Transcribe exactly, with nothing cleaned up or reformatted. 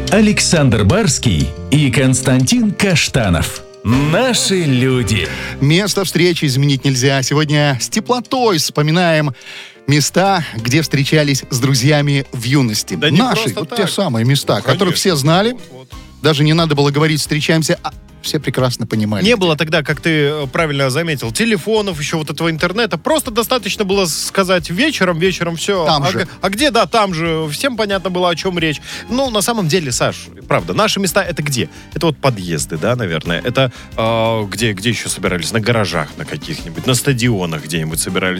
Александр Барский и Константин Каштанов. Наши люди. Место встречи изменить нельзя. Сегодня с теплотой вспоминаем места, где встречались с друзьями в юности. Да не Наши, просто вот так. те самые места, Ну, которые конечно. все знали. Вот. Даже не надо было говорить «встречаемся», а все прекрасно понимали. Не было тогда, как ты правильно заметил, телефонов, еще вот этого интернета. Просто достаточно было сказать вечером, вечером все. Там а, же. г- а где, да, там же. Всем понятно было, о чем речь. Ну, на самом деле, Саш, правда, наши места это где? Это вот подъезды, да, наверное. Это э, где, где еще собирались? На гаражах на каких-нибудь, на стадионах где-нибудь собирались.